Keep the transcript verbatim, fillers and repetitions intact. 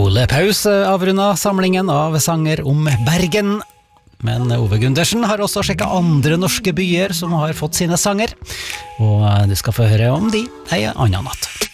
Ole Paus avrunda samlingen av sanger om Bergen. Men Ove Gundersen har også sjekket andre norske byer som har fått sine sanger. Og du skal få høre om de en annen natt.